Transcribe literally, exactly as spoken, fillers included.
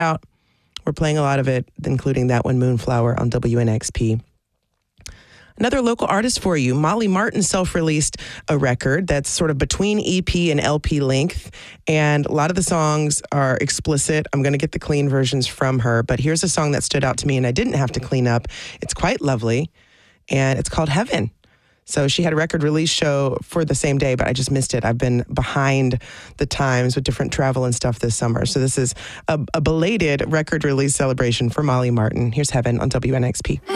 out. We're playing a lot of it, including that one, Moonflower, on W N X P. Another local artist for you, Molly Martin self-released a record that's sort of between E P and L P length, and a lot of the songs are explicit. I'm going to get the clean versions from her, but here's a song that stood out to me and I didn't have to clean up. It's quite lovely, and it's called Heaven. So she had a record release show for the same day, but I just missed it. I've been behind the times with different travel and stuff this summer. So this is a, a belated record release celebration for Molly Martin. Here's Heaven on W N X P.